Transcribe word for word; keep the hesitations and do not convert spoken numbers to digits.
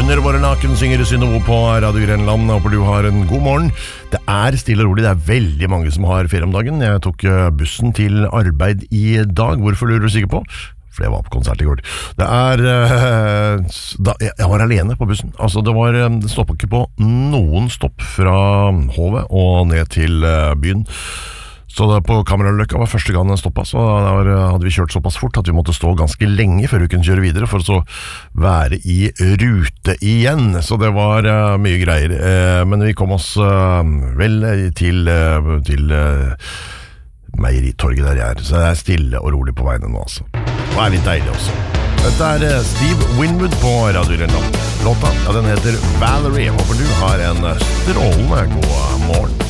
Under våre naken synger Synnøve på Radio Grenland. Håper du har en god morgen. Det er stille og rolig, det er veldig mange som har ferie om dagen. Jeg tok bussen til arbeid i dag. Hvorfor lurer du sikkert på? For jeg var på konsert i går. Det er da, Jeg var alene på bussen. Altså det var Det stoppet ikke på noen stopp fra Hovet og ned til byen. Så det på Kameraløkka var første gang den stoppet. Så der hadde vi kjørt såpass fort at vi måtte stå ganske lenge før vi kunne kjøre videre, for å så være i rute igjen. Så det var uh, mye greier. Uh, men vi kom oss uh, vel til, uh, til uh, Meieritorget der jeg er. Så det er stille og rolig på veiene nå, altså. Og er litt deilig også. Dette er uh, Steve Winwood på Radio Grenland. Låta, ja, den heter Valerie. Jeg håper du har en strålende god morgen.